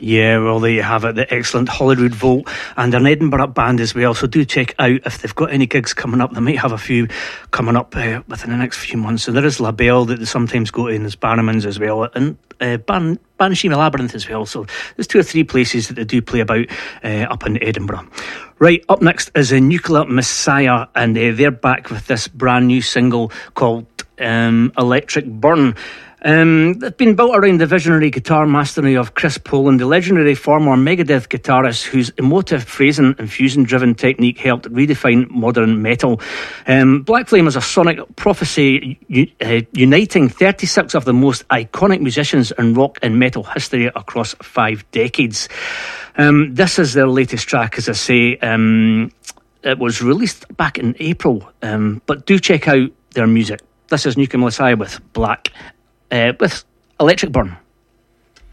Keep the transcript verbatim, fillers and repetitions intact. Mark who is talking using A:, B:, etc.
A: Yeah, well, there you have it, the excellent Hollywood Vault, and an Edinburgh band as well, so do check out if they've got any gigs coming up. They might have a few coming up uh, within the next few months. So there is La Belle that they sometimes go to, and there's Barnumans as well, and uh, Ban- Banshee Labyrinth as well. So there's two or three places that they do play about uh, up in Edinburgh. Right, up next is a Nuclear Messiah, and uh, they're back with this brand new single called um, Electric Burn. Um, it's been built around the visionary guitar mastery of Chris Poland, the legendary former Megadeth guitarist whose emotive phrasing and fusion-driven technique helped redefine modern metal. Um, Black Flame is a sonic prophecy u- uh, uniting thirty-six of the most iconic musicians in rock and metal history across five decades. Um, this is their latest track, as I say. Um, it was released back in April, um, but do check out their music. This is Nuclear Messiah with Black. Uh, with Electric Burn.